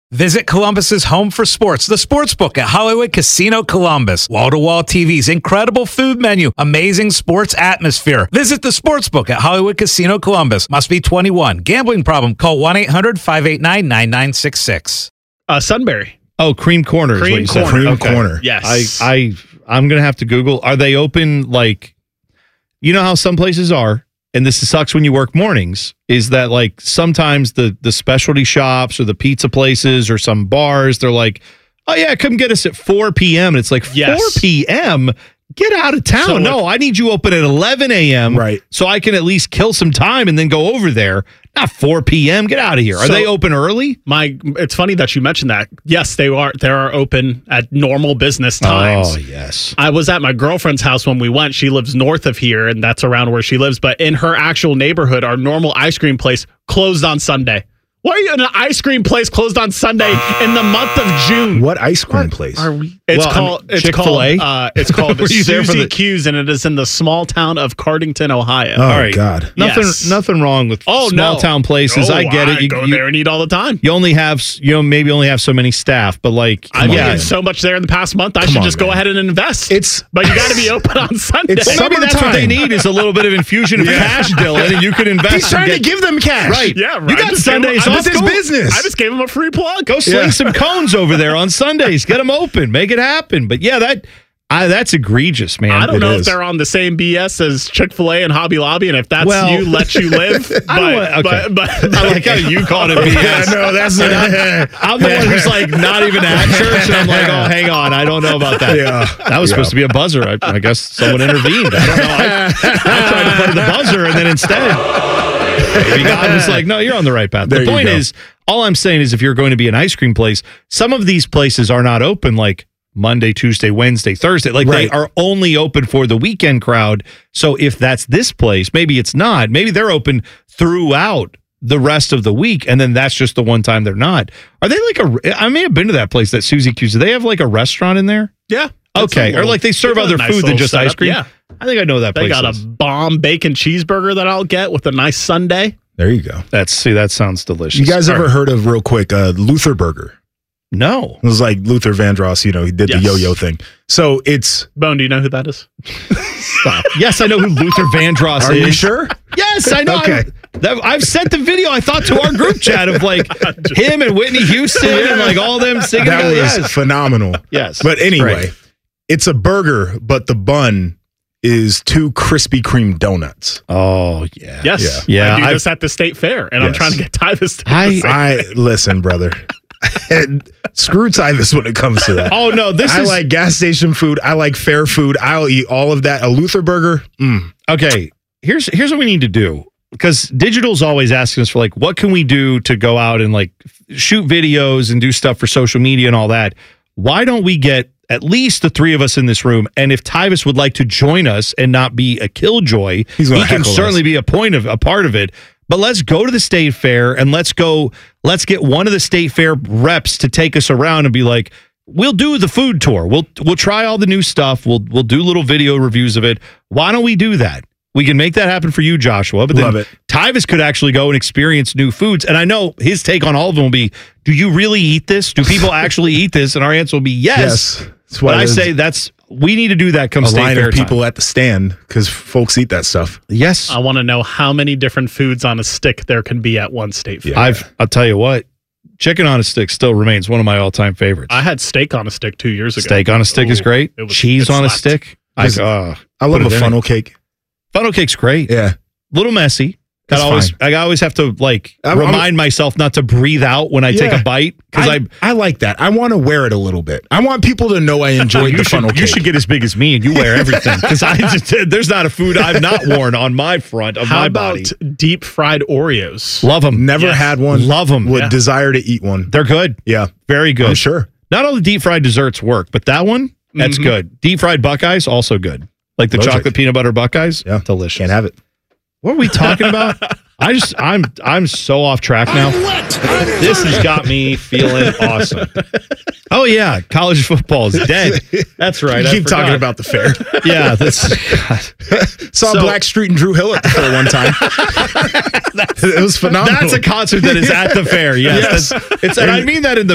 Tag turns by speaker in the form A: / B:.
A: Visit Columbus's home for sports, the Sportsbook at Hollywood Casino Columbus. Wall-to-wall TVs, incredible food menu, amazing sports atmosphere. Visit the Sportsbook at Hollywood Casino Columbus. Must be 21. Gambling problem? Call 1-800-589-9966.
B: Sunbury.
C: Oh, Cream Corner is what you said.
D: Cream Corner.
B: Yes.
C: I'm going to have to Google. Are they open, like, you know how some places are, and this sucks when you work mornings, is that, like, sometimes the specialty shops or the pizza places or some bars, they're like, oh, yeah, come get us at 4 p.m. And it's like, 4 p.m.? Get out of town. So no, I need you open at 11 a.m.
D: Right.
C: So I can at least kill some time and then go over there. Not 4 p.m. Get out of here. Are they open early?
B: It's funny that you mentioned that. Yes, they are. They are open at normal business times.
C: Oh, yes.
B: I was at my girlfriend's house when we went. She lives north of here, and that's around where she lives. But in her actual neighborhood, our normal ice cream place closed on Sunday. Why are you in an ice cream place closed on Sunday in the month of June?
D: What ice cream place?
B: It's called
C: Chick-fil-A?
B: It's called
C: Were you there for
B: Susie Q's, and it is in the small town of Cardington, Ohio.
D: Oh,
C: All right.
D: God.
C: Nothing wrong with small town places. I get it.
B: You go there and eat all the time.
C: You only have, maybe only have so many staff, but like,
B: I've eaten so much there in the past month. I should just go ahead and invest. But you got to be open on Sunday.
C: Maybe that's what they need is a little bit of infusion of cash, Dylan, and you could invest.
D: He's trying to give them cash.
C: Right.
B: Yeah, right.
C: You got Sundays off.
D: It's his business.
B: I just gave him a free plug.
C: Go sling some cones over there on Sundays. Get them open. Make it happen. But yeah, that's egregious, man.
B: I don't know if they're on the same BS as Chick-fil-A and Hobby Lobby, and if that's let you live. But
C: I like how you called it BS.
D: Yeah, no, that's
C: I'm the one who's like not even at church, and I'm like, oh, hang on, I don't know about that.
D: Yeah.
C: That was supposed to be a buzzer. I guess someone intervened. I don't know. I tried to play the buzzer, and then instead, maybe God was like, no, you're on the right path. The point is, all I'm saying is if you're going to be an ice cream place, some of these places are not open like Monday, Tuesday, Wednesday, Thursday. Like they are only open for the weekend crowd. So if that's this place, maybe it's not. Maybe they're open throughout the rest of the week, and then that's just the one time they're not. Are they like I may have been to that place, that Susie Q's. Do they have like a restaurant in there?
B: Yeah.
C: Okay. Or like they serve other food than just ice cream?
B: Yeah.
C: I think I know that place.
B: They got a bomb bacon cheeseburger that I'll get with a nice sundae.
D: There you go.
C: That sounds delicious.
D: You guys ever heard of, real quick, Luther Burger?
C: No.
D: It was like Luther Vandross, he did the yo-yo thing. So it's...
B: Bone, do you know who that is?
C: Stop. Yes, I know who Luther Vandross is.
D: Are you sure?
C: Yes, I know.
D: Okay.
C: I've sent the video, I thought, to our group chat of like him and Whitney Houston and like all them singing.
D: That was phenomenal.
C: Yes.
D: But anyway, it's a burger, but the bun is 2 Krispy Kreme donuts.
C: Oh, yeah.
B: Yes.
C: Yeah.
B: I do this at the state fair, and I'm trying to get Tyvis to
D: listen, brother. Screw Tyvis when it comes to that.
C: Oh, no. I
D: like gas station food. I like fair food. I'll eat all of that. A Luther Burger.
C: Okay. Here's what we need to do. Because Digital's always asking us for like, what can we do to go out and like shoot videos and do stuff for social media and all that? Why don't we get at least the 3 of us in this room? And if Tyvis would like to join us and not be a killjoy, he can certainly be a part of it. But let's go to the state fair and let's get one of the state fair reps to take us around and be like, we'll do the food tour. We'll try all the new stuff. We'll do little video reviews of it. Why don't we do that? We can make that happen for you, Joshua. But then Tyvis could actually go and experience new foods. And I know his take on all of them will be, do you really eat this? Do people actually eat this? And our answer will be yes.
D: That's what
C: I say we need to do that come state fair time.
D: A line of people at the stand because folks eat that stuff.
C: Yes.
B: I want to know how many different foods on a stick there can be at one state fair.
C: I'll tell you what, chicken on a stick still remains one of my all-time favorites.
B: I had steak on a stick 2 years ago.
C: Steak on a stick is great. Cheese on a stick. I
D: love a funnel cake.
C: Funnel cake's great.
D: Yeah.
C: Little messy. I always have to remind myself not to breathe out when I take a bite because
D: I like that. I want to wear it a little bit. I want people to know I enjoyed the funnel cake.
C: You should get as big as me and you wear everything because there's not a food I've not worn on my front of my body.
B: How about deep fried Oreos?
C: Love them.
D: Never had one.
C: Love them.
D: Would desire to eat one.
C: They're good.
D: Yeah,
C: very good.
D: I'm sure.
C: Not all the deep fried desserts work, but that one that's good. Deep fried Buckeyes also good. Like the chocolate peanut butter Buckeyes.
D: Yeah,
C: delicious.
D: Can't have it.
C: What are we talking about? I'm so off track now. This has got me feeling awesome. Oh yeah, college football is dead. That's right.
D: You keep talking about the fair.
C: Yeah, that's
D: saw Blackstreet and Drew Hill at the fair one time. It was phenomenal.
C: That's a concert that is at the fair. Yes. And I mean that in the